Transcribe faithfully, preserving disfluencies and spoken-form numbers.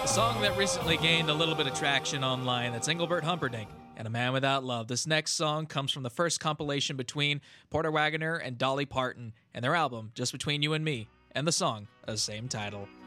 Song that recently gained a little bit of traction online. That's Engelbert Humperdinck and A Man Without Love. This next song comes from the first compilation between Porter Wagoner and Dolly Parton and their album, Just Between You and Me, and the song of the same title.